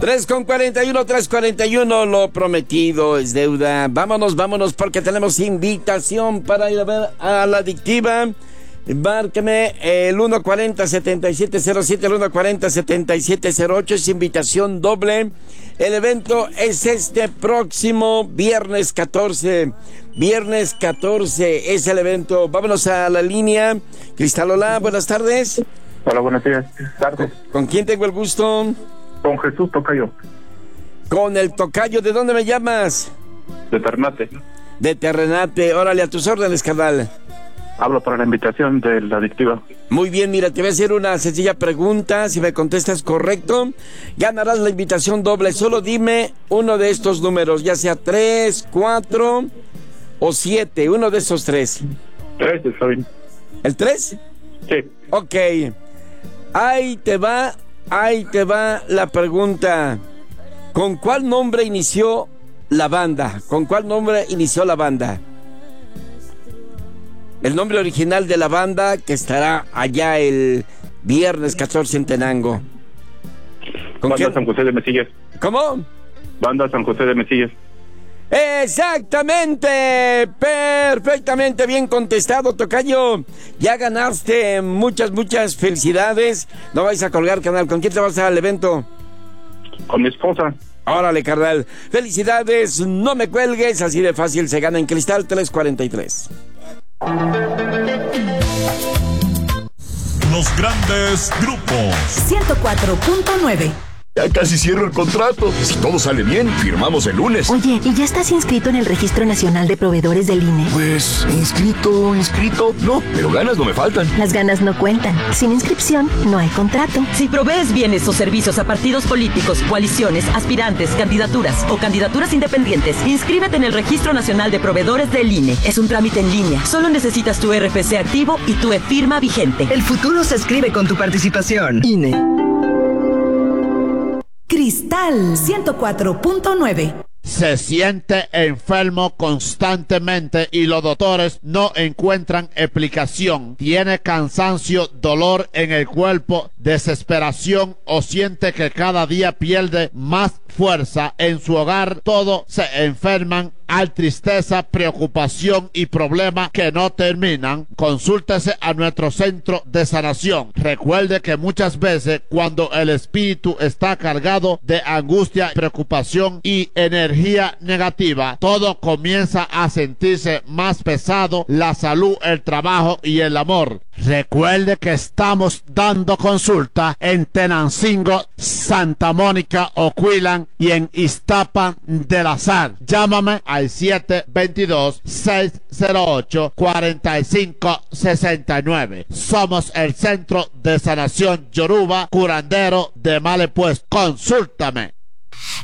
3:41, lo prometido es deuda. Vámonos, porque tenemos invitación para ir a ver a La Adictiva. Márqueme el 140-7707, el 140-7708, es invitación doble. El evento es este próximo viernes 14. Viernes 14 es el evento. Vámonos a la línea. Cristalola, buenas tardes. Hola, buenas tardes. ¿Con quién tengo el gusto? Con Jesús Tocayo. Con el Tocayo. ¿De dónde me llamas? De Ternate. De Ternate. Órale, a tus órdenes, carnal. Hablo para la invitación de La Adictiva. Muy bien, mira, te voy a hacer una sencilla pregunta. Si me contestas correcto, ganarás la invitación doble. Solo dime uno de estos números, ya sea 3, 4 o 7. Uno de esos tres. 3, está bien. ¿El 3? Sí. Ok. Ahí te va la pregunta. ¿Con cuál nombre inició la banda? El nombre original de la banda que estará allá el viernes 14 en Tenango. Banda San José de Mesillas. ¿Cómo? Banda San José de Mesillas. Exactamente, perfectamente bien contestado, Tocayo. Ya ganaste, muchas felicidades. No vais a colgar, canal. ¿Con quién te vas al evento? Con mi esposa. Órale, carnal. Felicidades, no me cuelgues, así de fácil se gana en Cristal 343. Los grandes grupos. 104.9. Ya casi cierro el contrato. Si todo sale bien, firmamos el lunes. Oye, ¿y ya estás inscrito en el Registro Nacional de Proveedores del INE? Pues, inscrito, no, pero ganas no me faltan. Las ganas no cuentan. Sin inscripción, no hay contrato. Si provees bienes o servicios a partidos políticos, coaliciones, aspirantes, candidaturas o candidaturas independientes, inscríbete en el Registro Nacional de Proveedores del INE. Es un trámite en línea. Solo necesitas tu RFC activo y tu e-firma vigente. El futuro se escribe con tu participación. INE. Cristal 104.9. Se siente enfermo constantemente y los doctores no encuentran explicación. Tiene cansancio, dolor en el cuerpo, desesperación o siente que cada día pierde más fuerza en su hogar. Todos se enferman. Hay tristeza, preocupación y problemas que no terminan. Consúltese a nuestro centro de sanación. Recuerde que muchas veces cuando el espíritu está cargado de angustia, preocupación y energía negativa, todo comienza a sentirse más pesado, la salud, el trabajo y el amor. Recuerde que estamos dando consulta en Tenancingo, Santa Mónica, Oquillan y en Iztapa de la Sal. Llámame al 722-608-4569. Somos el Centro de Sanación Yoruba, curandero de males puestos. Consúltame.